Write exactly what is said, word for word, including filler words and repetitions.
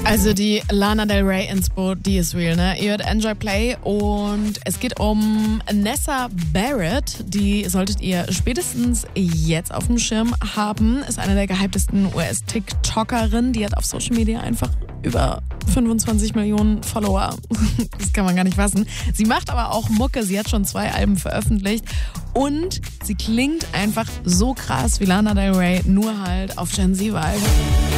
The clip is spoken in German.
Also die Lana Del Rey Inspo, die ist real, ne? Ihr hört Enjoy Play und es geht um Nessa Barrett. Die solltet ihr spätestens jetzt auf dem Schirm haben. Ist eine der gehyptesten U S-TikTokerinnen. Die hat auf Social Media einfach über fünfundzwanzig Millionen Follower. Das kann man gar nicht fassen. Sie macht aber auch Mucke. Sie hat schon zwei Alben veröffentlicht. Und sie klingt einfach so krass wie Lana Del Rey, nur halt auf Gen Z-Vibe.